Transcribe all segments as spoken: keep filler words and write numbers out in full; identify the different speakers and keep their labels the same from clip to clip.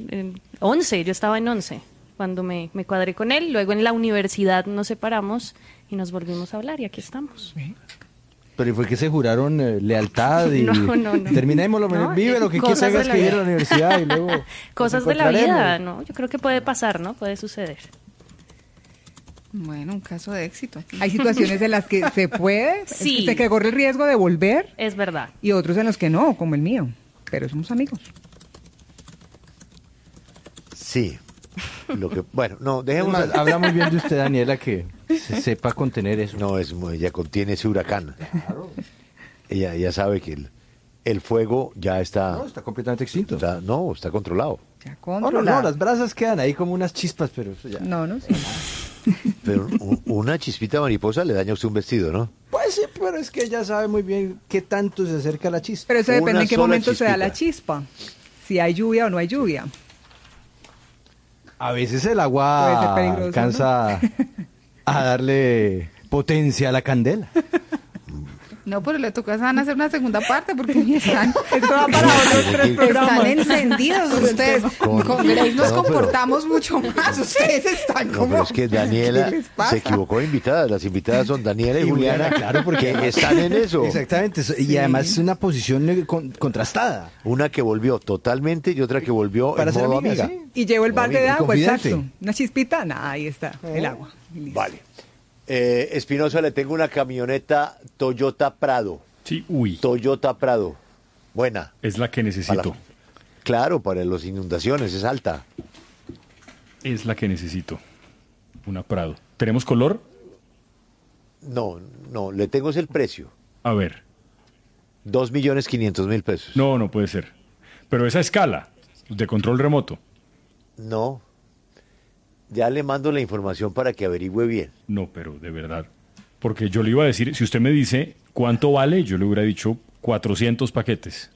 Speaker 1: en once, yo estaba en once cuando me, me cuadré con él. Luego en la universidad nos separamos y nos volvimos a hablar y aquí estamos.
Speaker 2: Pero fue que se juraron eh, lealtad y
Speaker 1: No, no, no.
Speaker 2: terminémoslo,
Speaker 1: No,
Speaker 2: vive
Speaker 1: eh,
Speaker 2: lo que
Speaker 1: cosas
Speaker 2: quieras
Speaker 1: de
Speaker 2: que
Speaker 1: la
Speaker 2: ir a la
Speaker 1: vida.
Speaker 2: universidad y luego
Speaker 1: Cosas
Speaker 2: nos
Speaker 1: de la vida,
Speaker 2: encontraremos.
Speaker 1: ¿no? Yo creo que puede pasar, ¿no? Puede suceder.
Speaker 3: Bueno, un caso de éxito aquí.
Speaker 4: Hay situaciones en las que se puede,
Speaker 1: Sí.
Speaker 4: se que corre el riesgo de volver
Speaker 1: Es verdad.
Speaker 4: y otros en los que no, como el mío. Pero somos amigos.
Speaker 5: Sí. Lo que, bueno, no,
Speaker 2: Es
Speaker 5: dejemos...
Speaker 2: más, habla muy bien de usted, Daniela, que se sepa contener eso.
Speaker 5: No, es, muy- ella contiene ese huracán. Ella, ella sabe que el, el fuego ya está,
Speaker 2: No, está completamente extinto.
Speaker 5: está... No, está controlado.
Speaker 4: Ya
Speaker 2: No, no, no,
Speaker 4: controlado.
Speaker 2: las brasas quedan ahí como unas chispas, pero eso ya...
Speaker 4: No, no sé.
Speaker 5: Pero u- una chispita de mariposa le daña a usted un vestido, ¿no?
Speaker 2: Pues sí, pero es que ella sabe muy bien qué tanto se acerca a la chispa.
Speaker 4: Pero eso depende
Speaker 5: Una
Speaker 4: en qué
Speaker 5: sola
Speaker 4: momento se da
Speaker 5: chispita.
Speaker 4: la chispa. Si hay lluvia o no hay lluvia.
Speaker 2: A veces el
Speaker 4: Puede
Speaker 2: agua
Speaker 4: ser peligroso,
Speaker 2: alcanza a darle potencia a la candela.
Speaker 3: No, pero le tocó a Sana hacer una segunda parte porque están,
Speaker 4: Esto va para otros tres
Speaker 3: están
Speaker 4: programas.
Speaker 3: encendidos ustedes.
Speaker 5: Con-
Speaker 3: Con Grace nos
Speaker 5: No, pero-
Speaker 3: comportamos mucho más. Ustedes están
Speaker 5: No,
Speaker 3: como...
Speaker 5: pero es que Daniela
Speaker 3: ¿Qué les pasa?
Speaker 5: se equivocó de invitadas. Las invitadas son Daniela y,
Speaker 2: Y
Speaker 5: Juliana,
Speaker 2: Juliana, claro, porque-
Speaker 5: que están en eso.
Speaker 2: Exactamente, eso- y además es una posición eh, con- contrastada.
Speaker 5: Una que volvió totalmente y otra que volvió
Speaker 2: Para
Speaker 5: en
Speaker 2: ser
Speaker 5: modo
Speaker 2: amiga,
Speaker 5: amiga.
Speaker 2: sí.
Speaker 4: Y llevo el
Speaker 5: Como
Speaker 4: balde de
Speaker 5: amigo,
Speaker 4: agua,
Speaker 2: confidente.
Speaker 4: exacto. Una chispita, nada, ahí está, el agua. Y listo.
Speaker 5: Vale. Eh, Espinosa, le tengo una camioneta Toyota Prado.
Speaker 6: Sí, uy,
Speaker 5: Toyota Prado. Buena.
Speaker 6: es la que necesito.
Speaker 5: Para- claro, para las inundaciones, es alta.
Speaker 6: Es la que necesito. Una Prado. ¿Tenemos color?
Speaker 5: No, no, le tengo es el precio.
Speaker 6: A ver.
Speaker 5: Dos millones quinientos mil pesos.
Speaker 6: No, no puede ser. Pero esa escala, de control remoto.
Speaker 5: No. Ya le mando la información para que averigüe bien.
Speaker 6: No, pero de verdad. Porque yo le iba a decir, si usted me dice cuánto vale, yo le hubiera dicho cuatrocientos paquetes.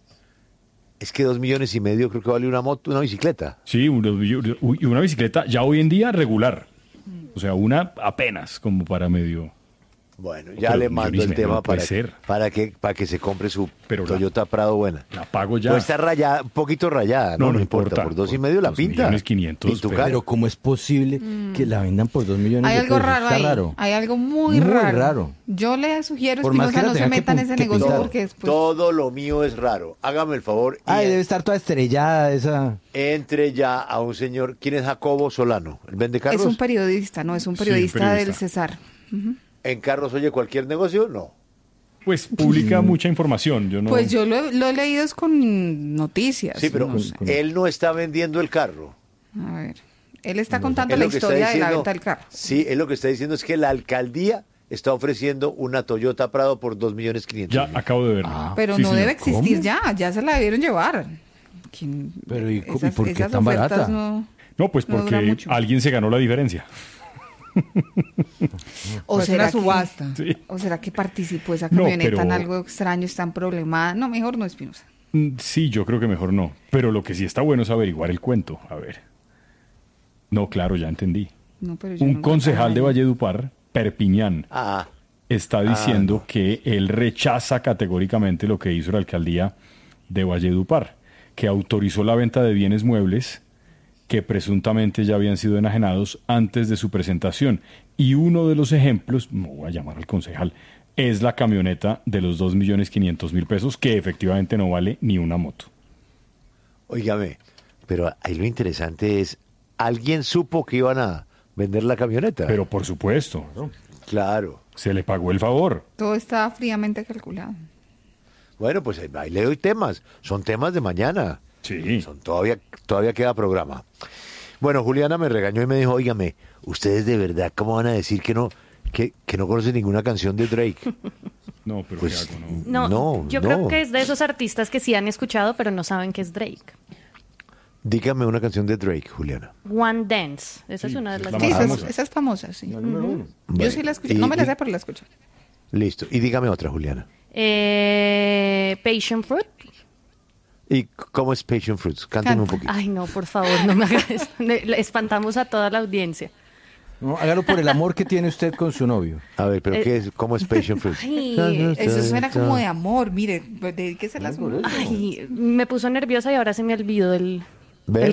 Speaker 5: Es que dos millones y medio creo que vale una moto, una bicicleta.
Speaker 6: Sí, una, y una bicicleta ya hoy en día regular. O sea, una apenas como para medio.
Speaker 5: Bueno, ya
Speaker 6: Pero
Speaker 5: le
Speaker 6: dos
Speaker 5: mando
Speaker 6: millones y
Speaker 5: el
Speaker 6: medio
Speaker 5: tema
Speaker 6: no puede
Speaker 5: para,
Speaker 6: ser.
Speaker 5: para que para que se compre su
Speaker 6: Pero la-
Speaker 5: Toyota Prado buena.
Speaker 6: La pago ya.
Speaker 5: Pues está rayada, un poquito rayada, no,
Speaker 6: No,
Speaker 5: no,
Speaker 6: no
Speaker 5: importa.
Speaker 6: importa.
Speaker 5: Por dos y
Speaker 6: Por
Speaker 5: medio la
Speaker 6: dos
Speaker 5: pinta.
Speaker 6: millones quinientos,
Speaker 5: Pintucar.
Speaker 2: Pero ¿cómo es posible que la vendan por dos millones
Speaker 3: Hay
Speaker 2: de
Speaker 3: algo
Speaker 2: pesos?
Speaker 3: raro
Speaker 2: Está
Speaker 3: ahí.
Speaker 2: raro.
Speaker 3: Hay algo muy,
Speaker 2: Muy
Speaker 3: raro.
Speaker 2: raro.
Speaker 3: Yo le sugiero,
Speaker 2: Por más que
Speaker 3: Espinosa,
Speaker 2: la
Speaker 3: no se
Speaker 2: tengan que
Speaker 3: meta en
Speaker 2: pun-
Speaker 3: ese
Speaker 2: que
Speaker 3: negocio
Speaker 2: pintar.
Speaker 3: porque después...
Speaker 5: Todo lo mío es raro. Hágame el favor y
Speaker 2: Ay, debe estar toda estrellada esa...
Speaker 5: entre ya a un señor. ¿Quién es Jacobo Solano? ¿El vende carros?
Speaker 3: Es un periodista, no, es un
Speaker 6: Sí,
Speaker 3: periodista,
Speaker 6: periodista.
Speaker 3: del Cesar. Ujú.
Speaker 5: ¿En carros oye cualquier negocio? No.
Speaker 6: Pues publica mucha información. Yo no.
Speaker 3: Pues yo lo, he- lo he leído es con noticias.
Speaker 5: Sí, pero
Speaker 3: no sé.
Speaker 5: él no está vendiendo el carro.
Speaker 3: A ver, él está contando
Speaker 5: Él
Speaker 3: la
Speaker 5: lo que está
Speaker 3: historia de la
Speaker 5: diciendo-
Speaker 3: venta del carro.
Speaker 5: Sí, él lo que está diciendo es que la alcaldía está ofreciendo una Toyota Prado por dos millones quinientos
Speaker 6: Ya
Speaker 5: mil.
Speaker 6: acabo de verlo.
Speaker 2: Ah,
Speaker 3: Pero
Speaker 6: Sí,
Speaker 3: no
Speaker 6: señor.
Speaker 3: debe existir
Speaker 2: ¿Cómo?
Speaker 3: ya, ya se la debieron llevar. ¿Quién-
Speaker 2: Pero, ¿y co- y
Speaker 3: esas-
Speaker 2: por qué
Speaker 3: esas
Speaker 2: tan
Speaker 3: ofertas
Speaker 2: barata?
Speaker 3: No,
Speaker 6: No, pues
Speaker 3: no dura
Speaker 6: porque
Speaker 3: mucho.
Speaker 6: alguien se ganó la diferencia.
Speaker 3: O
Speaker 4: Pues
Speaker 3: será
Speaker 4: una
Speaker 3: que-
Speaker 4: subasta.
Speaker 6: Sí.
Speaker 3: ¿O será que participó esa
Speaker 6: No,
Speaker 3: camioneta en
Speaker 6: pero-
Speaker 3: algo extraño, está en problemada? No, mejor no, Espinosa.
Speaker 6: Mm, Sí, yo creo que mejor no. Pero lo que sí está bueno es averiguar el cuento. A ver. No, claro, ya entendí.
Speaker 3: No, pero yo
Speaker 6: Un
Speaker 3: no
Speaker 6: concejal de
Speaker 3: encontraba
Speaker 6: Valledupar, Perpiñán,
Speaker 5: Ah,
Speaker 6: está diciendo que él rechaza categóricamente lo que hizo la alcaldía de Valledupar, que autorizó la venta de bienes muebles que presuntamente ya habían sido enajenados antes de su presentación. Y uno de los ejemplos, no voy a llamar al concejal, es la camioneta de los dos millones quinientos mil pesos, que efectivamente no vale ni una moto.
Speaker 5: óigame, pero ahí lo interesante es, ¿alguien supo que iban a vender la camioneta?
Speaker 6: Pero por supuesto,
Speaker 5: Claro.
Speaker 6: se le pagó el favor.
Speaker 3: Todo está fríamente calculado.
Speaker 5: Bueno, pues ahí le doy temas. Son temas de mañana.
Speaker 6: Sí.
Speaker 5: Son, todavía, todavía queda programa. Bueno, Juliana me regañó y me dijo, óigame, ¿ustedes de verdad cómo van a decir que no, que, que no conocen ninguna canción de Drake?
Speaker 6: No, pero
Speaker 5: Pues,
Speaker 6: ¿qué hago? No.
Speaker 1: No,
Speaker 5: No,
Speaker 1: yo
Speaker 5: no.
Speaker 1: creo que es de esos artistas que sí han escuchado, pero no saben que es Drake.
Speaker 5: Dígame una canción de Drake, Juliana.
Speaker 1: One Dance. Esa es
Speaker 6: Sí,
Speaker 1: una de
Speaker 6: es
Speaker 1: las
Speaker 6: la
Speaker 3: Sí,
Speaker 6: más
Speaker 3: esa,
Speaker 6: famosa.
Speaker 3: es, esa es famosa, sí. Yo
Speaker 5: Bueno,
Speaker 3: sí la escuché.
Speaker 5: y-
Speaker 3: No me la
Speaker 5: y-
Speaker 3: sé, pero la escuché.
Speaker 5: Listo. Y dígame otra, Juliana.
Speaker 1: Eh, Passion Fruit.
Speaker 5: ¿Y cómo es Passion Fruits? Cántame un
Speaker 3: Canta.
Speaker 5: poquito.
Speaker 1: Ay, no, por favor, no me hagas eso. Le- le espantamos a toda la audiencia.
Speaker 2: No, hágalo por el amor que tiene usted con su novio.
Speaker 5: A ver, ¿pero
Speaker 1: Eh,
Speaker 5: qué es? ¿Cómo es Passion Fruits?
Speaker 1: Ay,
Speaker 3: Eso suena como de amor, mire, dedíquese las
Speaker 1: ay, me puso nerviosa y ahora se me olvidó el,
Speaker 5: ¿Ves?